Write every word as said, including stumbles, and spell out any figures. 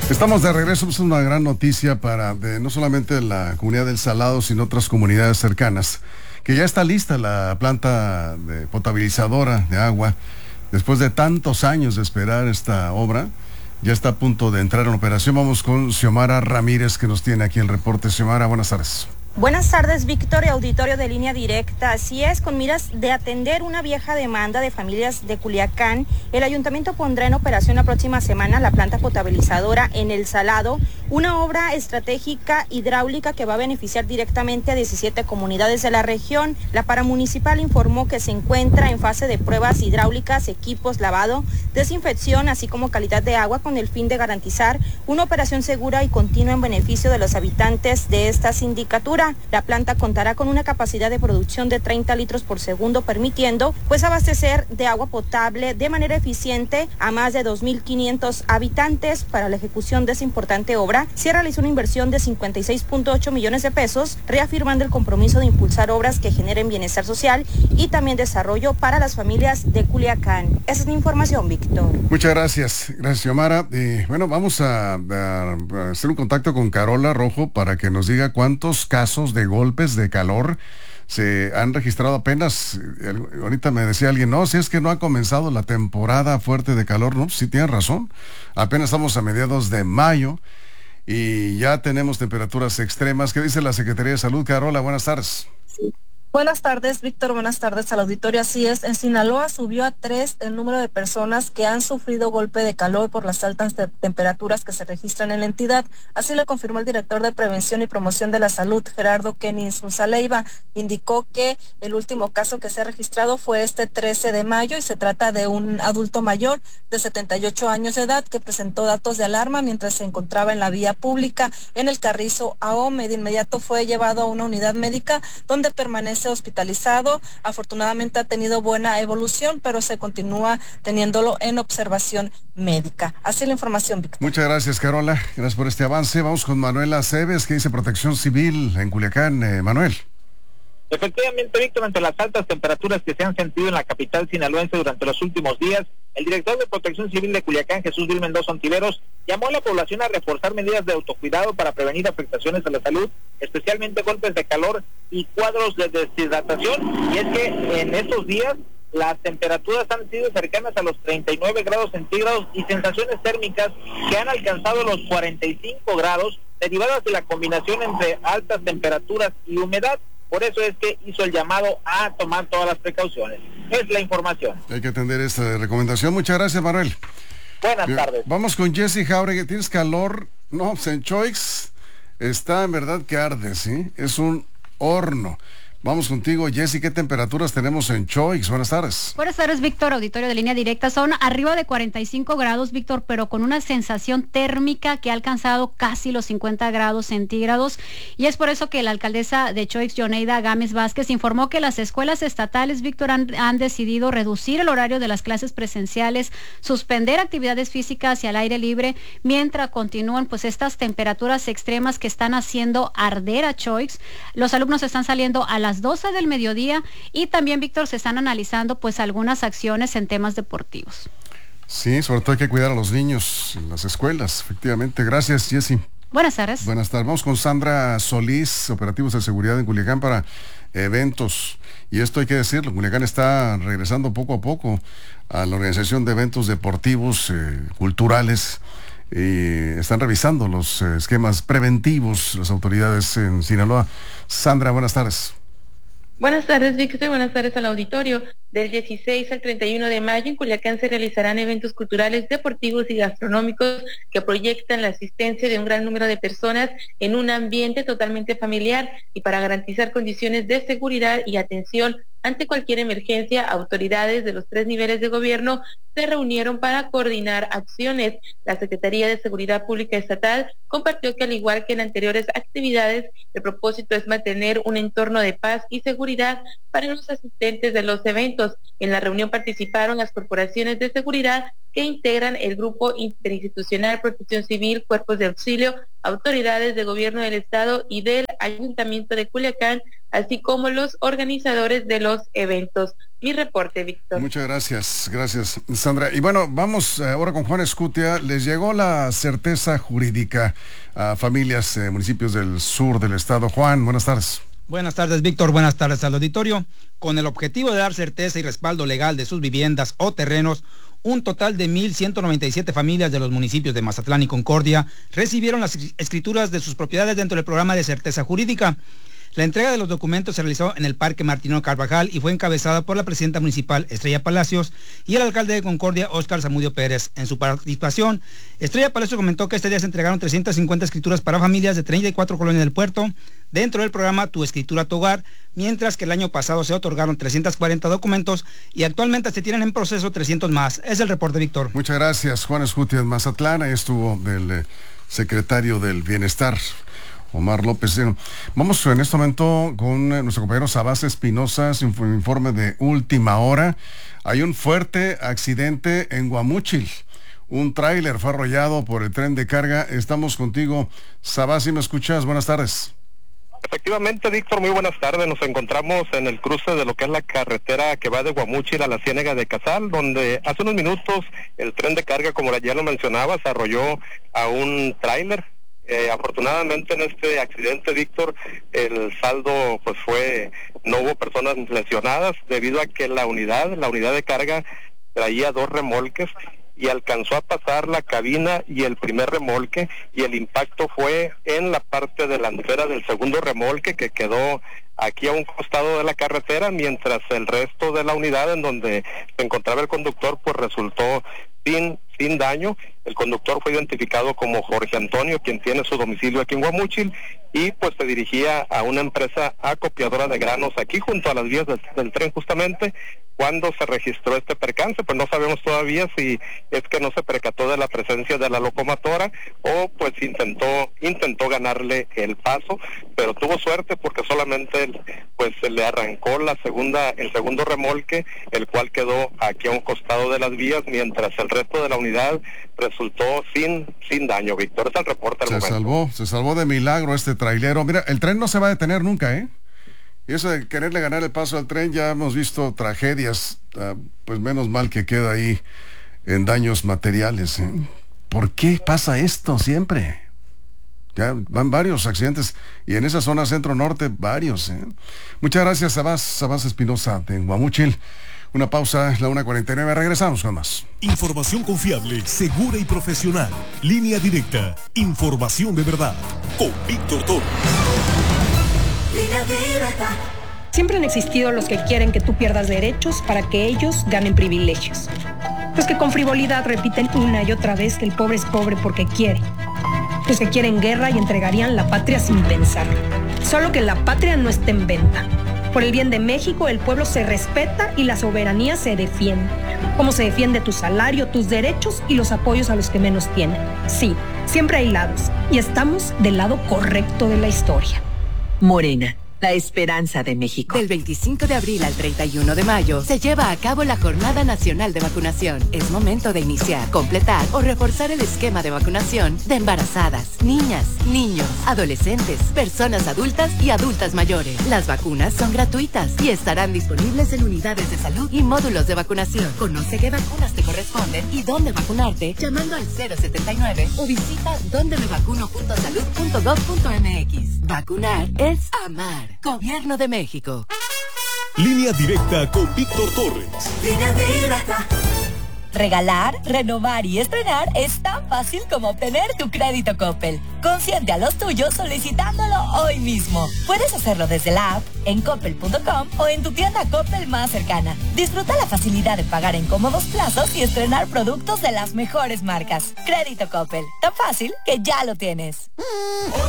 Estamos de regreso, es una gran noticia para de, no solamente la comunidad del Salado, sino otras comunidades cercanas, que ya está lista la planta de potabilizadora de agua. Después de tantos años de esperar esta obra, ya está a punto de entrar en operación. Vamos con Xiomara Ramírez, que nos tiene aquí el reporte. Xiomara, buenas tardes. Buenas tardes, Víctor y auditorio de Línea Directa. Así es, con miras de atender una vieja demanda de familias de Culiacán, el ayuntamiento pondrá en operación la próxima semana la planta potabilizadora en El Salado, una obra estratégica hidráulica que va a beneficiar directamente a diecisiete comunidades de la región. La paramunicipal informó que se encuentra en fase de pruebas hidráulicas, equipos, lavado, desinfección, así como calidad de agua, con el fin de garantizar una operación segura y continua en beneficio de los habitantes de esta sindicatura. La planta contará con una capacidad de producción de treinta litros por segundo, permitiendo pues abastecer de agua potable de manera eficiente a más de dos mil quinientos habitantes. Para la ejecución de esa importante obra se realizó una inversión de cincuenta y seis punto ocho millones de pesos, reafirmando el compromiso de impulsar obras que generen bienestar social y también desarrollo para las familias de Culiacán. Esa es mi información, Víctor. Muchas gracias, gracias, Xiomara. Y bueno, vamos a, a, a hacer un contacto con Carola Rojo para que nos diga cuántos casos de golpes de calor se han registrado apenas. Ahorita me decía alguien, no, si es que no ha comenzado la temporada fuerte de calor. No, sí tienen razón, apenas estamos a mediados de mayo y ya tenemos temperaturas extremas. ¿Qué dice la Secretaría de Salud? Carola, buenas tardes. Sí. Buenas tardes, Víctor. Buenas tardes al auditorio. Así es, en Sinaloa subió a tres el número de personas que han sufrido golpe de calor por las altas te- temperaturas que se registran en la entidad. Así lo confirmó el director de Prevención y Promoción de la Salud, Gerardo Kenny Insulza Leiva. Indicó que el último caso que se ha registrado fue este trece de mayo y se trata de un adulto mayor de setenta y ocho años de edad que presentó datos de alarma mientras se encontraba en la vía pública en el Carrizo Ahome. De inmediato fue llevado a una unidad médica donde permanece hospitalizado. Afortunadamente ha tenido buena evolución, pero se continúa teniéndolo en observación médica. Así la información, Víctor. Muchas gracias, Carola. Gracias por este avance. Vamos con Manuela Aceves, que dice Protección Civil en Culiacán. Eh, Manuel. Efectivamente, Víctor, ante las altas temperaturas que se han sentido en la capital sinaloense durante los últimos días, el director de Protección Civil de Culiacán, Jesús Vil Mendoza Ontiveros, llamó a la población a reforzar medidas de autocuidado para prevenir afectaciones a la salud, especialmente golpes de calor y cuadros de deshidratación. Y es que en estos días las temperaturas han sido cercanas a los treinta y nueve grados centígrados y sensaciones térmicas que han alcanzado los cuarenta y cinco grados, derivadas de la combinación entre altas temperaturas y humedad. Por eso es que hizo el llamado a tomar todas las precauciones. Es la información. Hay que atender esta recomendación. Muchas gracias, Manuel. Buenas Bien, tardes. Vamos con Jesse Jauregui. ¿Tienes calor? No, pues en Choix está en verdad que arde, ¿sí? Es un horno. Vamos contigo, Jessy. ¿Qué temperaturas tenemos en Choix? Buenas tardes. Buenas tardes, Víctor. Auditorio de Línea Directa. Son arriba de cuarenta y cinco grados, Víctor, pero con una sensación térmica que ha alcanzado casi los cincuenta grados centígrados. Y es por eso que la alcaldesa de Choix, Yoneida Gámez Vázquez, informó que las escuelas estatales, Víctor, han, han decidido reducir el horario de las clases presenciales, suspender actividades físicas y al aire libre, mientras continúan pues estas temperaturas extremas que están haciendo arder a Choix. Los alumnos están saliendo a las doce del mediodía y también, Víctor, se están analizando pues algunas acciones en temas deportivos. Sí, sobre todo hay que cuidar a los niños en las escuelas, efectivamente. Gracias, Jessy. Buenas tardes. Buenas tardes. Vamos con Sandra Solís, operativos de seguridad en Culiacán para eventos. Y esto hay que decirlo, Culiacán está regresando poco a poco a la organización de eventos deportivos, eh, culturales, y están revisando los eh, esquemas preventivos las autoridades en Sinaloa. Sandra, buenas tardes. Buenas tardes, Víctor. Buenas tardes al auditorio. Del dieciséis al treinta y uno de mayo en Culiacán se realizarán eventos culturales, deportivos y gastronómicos que proyectan la asistencia de un gran número de personas en un ambiente totalmente familiar y para garantizar condiciones de seguridad y atención ante cualquier emergencia. Autoridades de los tres niveles de gobierno se reunieron para coordinar acciones. La Secretaría de Seguridad Pública Estatal compartió que al igual que en anteriores actividades, el propósito es mantener un entorno de paz y seguridad para los asistentes de los eventos. En la reunión participaron las corporaciones de seguridad que integran el Grupo Interinstitucional Protección Civil, Cuerpos de Auxilio, autoridades de gobierno del estado y del Ayuntamiento de Culiacán, así como los organizadores de los eventos. Mi reporte, Víctor. Muchas gracias, gracias, Sandra. Y bueno, vamos ahora con Juan Escutia. Les llegó la certeza jurídica a familias, eh, municipios del sur del estado. Juan, buenas tardes. Buenas tardes, Víctor. Buenas tardes al auditorio. Con el objetivo de dar certeza y respaldo legal de sus viviendas o terrenos, un total de mil ciento noventa y siete familias de los municipios de Mazatlán y Concordia recibieron las escrituras de sus propiedades dentro del programa de certeza jurídica. La entrega de los documentos se realizó en el Parque Martino Carvajal y fue encabezada por la presidenta municipal Estrella Palacios y el alcalde de Concordia, Óscar Zamudio Pérez. En su participación, Estrella Palacios comentó que este día se entregaron trescientas cincuenta escrituras para familias de treinta y cuatro colonias del puerto dentro del programa Tu Escritura Tu Hogar, mientras que el año pasado se otorgaron trescientos cuarenta documentos y actualmente se tienen en proceso trescientos más. Es el reporte, Víctor. Muchas gracias, Juan Escutia en Mazatlán. Ahí estuvo el eh, secretario del Bienestar, Omar López. Vamos en este momento con nuestro compañero Sabás Espinosa, su informe de última hora. Hay un fuerte accidente en Guamúchil. Un tráiler fue arrollado por el tren de carga. Estamos contigo, Sabás, si me escuchas. Buenas tardes. Efectivamente, Víctor, muy buenas tardes. Nos encontramos en el cruce de lo que es la carretera que va de Guamúchil a la Ciénega de Casal, donde hace unos minutos el tren de carga, como ya lo mencionabas, arrolló a un tráiler. Eh, afortunadamente en este accidente, Víctor, el saldo pues fue, no hubo personas lesionadas debido a que la unidad, la unidad de carga traía dos remolques y alcanzó a pasar la cabina y el primer remolque, y el impacto fue en la parte delantera del segundo remolque, que quedó aquí a un costado de la carretera, mientras el resto de la unidad en donde se encontraba el conductor pues resultó sin, sin daño. El conductor fue identificado como Jorge Antonio, quien tiene su domicilio aquí en Guamúchil, y pues se dirigía a una empresa acopiadora de granos aquí junto a las vías del, del tren justamente cuando se registró este percance. Pues no sabemos todavía si es que no se percató de la presencia de la locomotora o pues intentó intentó ganarle el paso, pero tuvo suerte porque solamente pues se le arrancó la segunda el segundo remolque, el cual quedó aquí a un costado de las vías, mientras el resto de la unidad resultó sin sin daño. Víctor, es el reporte al momento. Se salvó, se salvó de milagro este trailero. Mira, el tren no se va a detener nunca, ¿eh? Y eso de quererle ganar el paso al tren, ya hemos visto tragedias, uh, pues menos mal que queda ahí en daños materiales, ¿eh? ¿Por qué pasa esto siempre? Ya van varios accidentes, y en esa zona centro-norte, varios, ¿eh? Muchas gracias, Sabás, Sabás Espinosa de Guamúchil. Una pausa, es la una cuarenta y nueve, regresamos con más. Información confiable, segura y profesional. Línea Directa, información de verdad, con Víctor Torres. Siempre han existido los que quieren que tú pierdas derechos para que ellos ganen privilegios. Los que con frivolidad repiten una y otra vez que el pobre es pobre porque quiere. Los que quieren guerra y entregarían la patria sin pensar. Solo que la patria no está en venta. Por el bien de México, el pueblo se respeta y la soberanía se defiende. Como se defiende tu salario, tus derechos y los apoyos a los que menos tienen. Sí, siempre hay lados, y estamos del lado correcto de la historia. Morena, la esperanza de México. Del veinticinco de abril al treinta y uno de mayo se lleva a cabo la Jornada Nacional de Vacunación. Es momento de iniciar, completar o reforzar el esquema de vacunación de embarazadas, niñas, niños, adolescentes, personas adultas y adultas mayores. Las vacunas son gratuitas y estarán disponibles en unidades de salud y módulos de vacunación. Conoce qué vacunas te corresponden y dónde vacunarte llamando al cero setenta y nueve o visita donde me vacuno punto salud punto gov punto mx. Vacunar es amar. Gobierno de México. Línea Directa con Víctor Torres. Línea Directa. Regalar, renovar y estrenar es tan fácil como obtener tu crédito Coppel. Consiente a los tuyos solicitándolo hoy mismo. Puedes hacerlo desde la app, en coppel punto com o en tu tienda Coppel más cercana. Disfruta la facilidad de pagar en cómodos plazos y estrenar productos de las mejores marcas. Crédito Coppel, tan fácil que ya lo tienes.